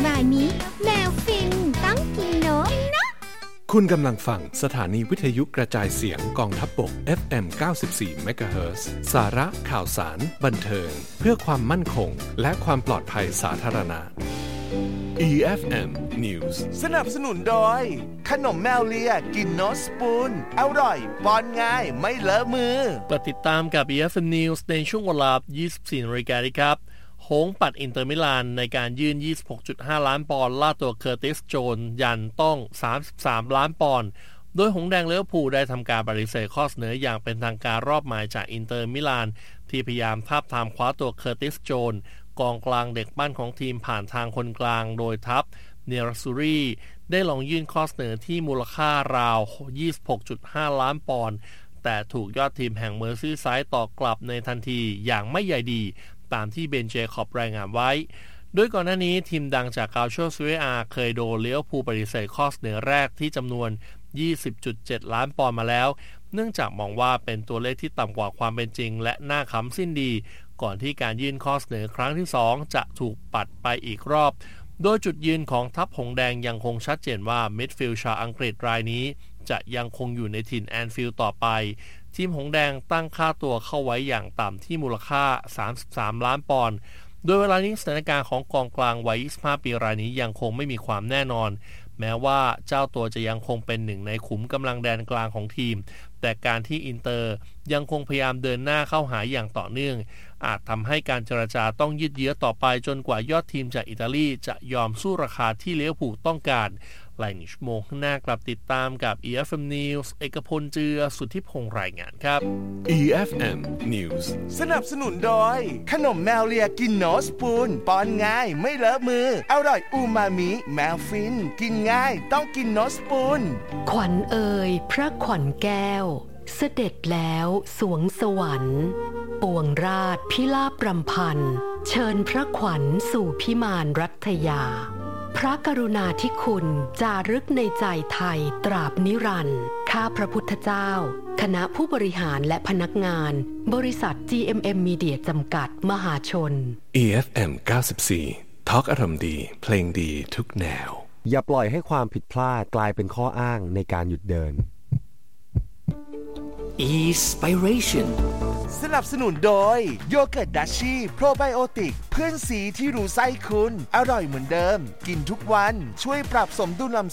มามิแมวฟินต้องกินนกนะคุณกำลังฟังสถานีวิทยุกระจายเสียงกองทัพบก FM 94 เมกะเฮิรตซ์ สาระข่าวสารบันเทิงเพื่อความมั่นคงและความปลอดภัยสาธารณะ EFM News สนับสนุนโดยขนมแมวเลียกินโนสปูนอร่อยป้อนง่ายไม่เลอะมือติดตามกับ EFM News ในช่วงเวลา 24 น.ครับโฮงปัดอินเตอร์มิลานในการยื่น 26.5 ล้านปอนด์ล่าตัวเคอร์ติสโจนยันต้อง 33 ล้านปอนด์โดยหงแดงลิเวอร์พูลได้ทำการปฏิเสธข้อเสนออย่างเป็นทางการรอบหมายจากอินเตอร์มิลานที่พยายามทาบทามคว้าตัวเคอร์ติสโจนกองกลางเด็กปั้นของทีมผ่านทางคนกลางโดยทัพเนรัสซูรีได้ลองยื่นข้อเสนอที่มูลค่าราว 26.5 ล้านปอนด์แต่ถูกยอดทีมแห่งเมอร์ซีไซด์ตอบกลับในทันทีอย่างไม่ใยดีตามที่เบนเจคอบรายงานไว้โดยก่อนหน้านี้ทีมดังจากกาโชซูเรอาเคยโดนลิเวอร์พูลปฏิเสธข้อเสนอแรกที่จำนวน 20.7 ล้านปอนด์มาแล้วเนื่องจากมองว่าเป็นตัวเลขที่ต่ำกว่าความเป็นจริงและน่าขำสิ้นดีก่อนที่การยื่นข้อเสนอครั้งที่2จะถูกปัดไปอีกรอบโดยจุดยืนของทัพหงแดงยังคงชัดเจนว่ามิดฟิลด์ชาวอังกฤษรายนี้จะยังคงอยู่ในถิ่นแอนฟิลด์ต่อไปทีมหงแดงตั้งค่าตัวเข้าไว้อย่างต่ำที่มูลค่า 33 ล้านปอนด์โดยเวลานี้สถานการณ์ของกองกลางวัย 25 ปีรายนี้ยังคงไม่มีความแน่นอนแม้ว่าเจ้าตัวจะยังคงเป็นหนึ่งในขุมกำลังแดนกลางของทีมแต่การที่อินเตอร์ยังคงพยายามเดินหน้าเข้าหาอย่างต่อเนื่องอาจทำให้การเจรจาต้องยืดเยื้อต่อไปจนกว่ายอดทีมจากอิตาลีจะยอมสู้ราคาที่ลิเวอร์พูลต้องการหลายชั่วโมงข้างหน้ากลับติดตามกับ EFM News เอกพลเจือสุทธิพงษ์รายงานครับ EFM News สนับสนุนโดยขนมแมวเลียกินโนสปูนป้อนง่ายไม่เลอะมืออร่อยอูมามิแมวฟินกินง่ายต้องกินโนสปูนขวัญเอ่ยพระขวัญแก้วเสด็จแล้วสวงสวรรค์ปวงราชพิราบรำพันเชิญพระขวัญสู่พิมานรัตยาพระกรุณาธิคุณจารึกในใจไทยตราบนิรันดร์ข้าพระพุทธเจ้าคณะผู้บริหารและพนักงานบริษัท GMM Media จำกัดมหาชน EFM 94 ทอล์กอารมณ์ดีเพลงดีทุกแนวอย่าปล่อยให้ความผิดพลาดกลายเป็นข้ออ้างในการหยุดเดิน Inspiration สนับสนุนโดยโยเกิร์ตดัชชี่โปรไบโอติกเพื่อนสีที่รู้ไส้คุณอร่อยเหมือนเดิมกินทุกวันช่วยปรับสมดุลลำ